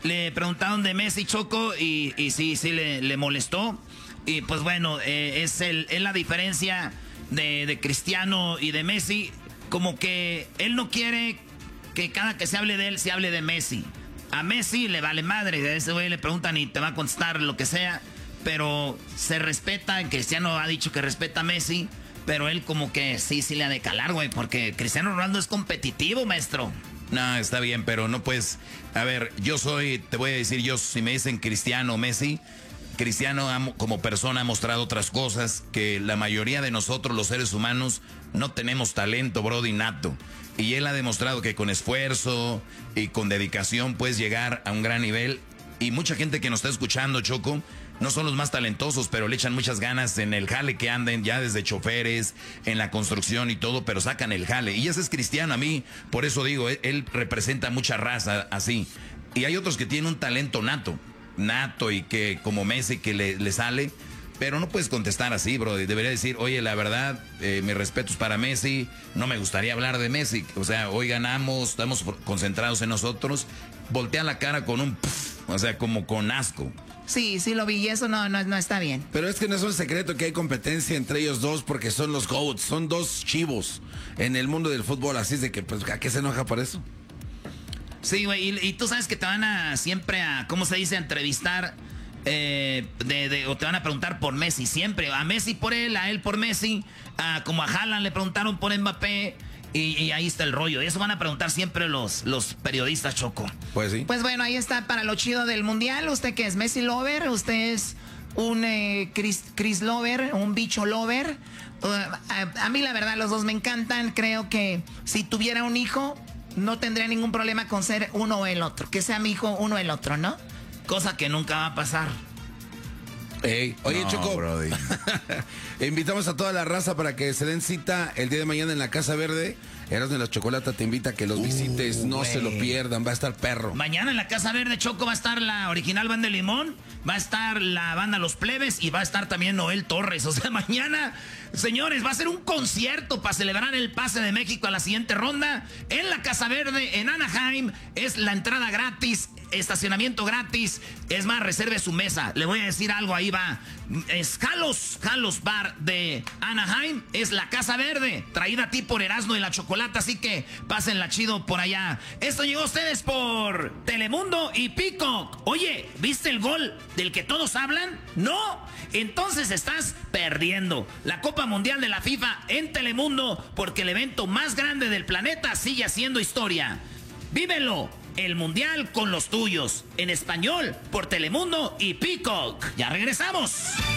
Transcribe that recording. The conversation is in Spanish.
le preguntaron de Messi, Choco, y sí le molestó. Y pues bueno, es la diferencia de Cristiano y de Messi. Como que él no quiere que cada que se hable de él, se hable de Messi. A Messi le vale madre. A ese güey le preguntan y te va a contestar lo que sea. Pero se respeta. Cristiano ha dicho que respeta a Messi. Pero él como que sí le ha de calar, güey. Porque Cristiano Ronaldo es competitivo, maestro. No, está bien, pero no puedes... A ver, te voy a decir si me dicen Cristiano o Messi... Cristiano como persona ha mostrado otras cosas que la mayoría de nosotros los seres humanos no tenemos talento, brody, nato. Y él ha demostrado que con esfuerzo y con dedicación puedes llegar a un gran nivel. Y mucha gente que nos está escuchando, Choco, no son los más talentosos, pero le echan muchas ganas en el jale que anden, ya desde choferes, en la construcción y todo, pero sacan el jale. Y ese es Cristiano a mí, por eso digo, él representa mucha raza así. Y hay otros que tienen un talento nato y que como Messi que le sale, pero no puedes contestar así, bro. Debería decir, oye, la verdad, mis respetos para Messi, no me gustaría hablar de Messi, o sea, hoy ganamos, estamos concentrados en nosotros, voltea la cara con un o sea, como con asco. Sí, lo vi y eso no está bien. Pero es que no es un secreto que hay competencia entre ellos dos porque son los GOATs, son dos chivos en el mundo del fútbol, así es de que, pues, ¿a qué se enoja por eso? Sí, güey, y tú sabes que te van a siempre ¿cómo se dice? A entrevistar, o te van a preguntar por Messi, siempre. A Messi por él, a él por Messi, como a Haaland le preguntaron por Mbappé, y ahí está el rollo. Eso van a preguntar siempre los periodistas, Choco. Pues sí. Pues bueno, ahí está para lo chido del Mundial. ¿Usted qué es? ¿Messi lover? ¿Usted es un Chris lover? ¿Un bicho lover? A mí la verdad los dos me encantan. Creo que si tuviera un hijo... no tendría ningún problema con ser uno o el otro. Que sea mi hijo uno o el otro, ¿no? Cosa que nunca va a pasar. Oye, Choco, invitamos a toda la raza para que se den cita el día de mañana en la Casa Verde. Erasmo de la Chocolata te invita a que los visites, no se lo pierdan, va a estar perro. Mañana en la Casa Verde, Choco, va a estar la original Banda de Limón, va a estar la banda Los Plebes y va a estar también Noel Torres. O sea, mañana, señores, va a ser un concierto para celebrar el pase de México a la siguiente ronda en la Casa Verde, en Anaheim. Es la entrada gratis, estacionamiento gratis. Es más, reserve su mesa. Le voy a decir algo, ahí va. Es Jalos Bar de Anaheim. Es la Casa Verde, traída a ti por Erasmo de la Chocolata. Así que pásenla chido por allá. Esto llegó a ustedes por Telemundo y Peacock. Oye, ¿viste el gol del que todos hablan? ¿No? Entonces estás perdiendo la Copa Mundial de la FIFA en Telemundo, porque el evento más grande del planeta sigue haciendo historia. Vívelo, el Mundial con los tuyos, en español, por Telemundo y Peacock. Ya regresamos.